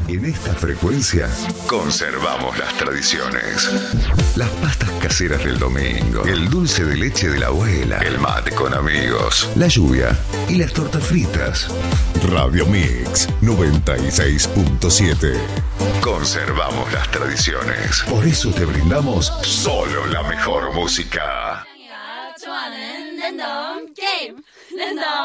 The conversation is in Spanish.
En esta frecuencia conservamos las tradiciones. Las pastas caseras del domingo, el dulce de leche de la abuela, el mate con amigos, la lluvia y las tortas fritas. Radio Mix 96.7. Conservamos las tradiciones. Por eso te brindamos solo la mejor música.